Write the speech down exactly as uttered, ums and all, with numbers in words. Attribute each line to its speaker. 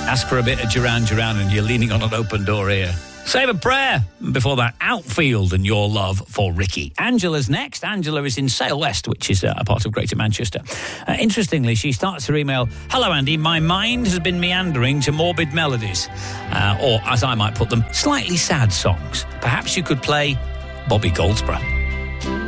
Speaker 1: Ask for a bit of Duran Duran and you're leaning on an open door here. Save a prayer. Before that, Outfield and Your Love for Ricky. Angela's next. Angela is in Sale West, which is uh, a part of Greater Manchester. Uh, interestingly, she starts her email, "Hello, Andy. My mind has been meandering to morbid melodies." Uh, or, as I might put them, slightly sad songs. Perhaps you could play Bobby Goldsboro.